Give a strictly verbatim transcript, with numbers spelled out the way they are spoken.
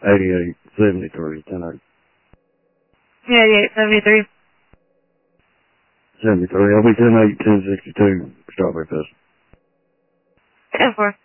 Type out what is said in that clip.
eighty-eight seventy-three, ten eight. Yeah, eighty-eight seventy-three. seventy-three. I'll be ten eight, ten sixty-two, Strawberry Festival. ten four.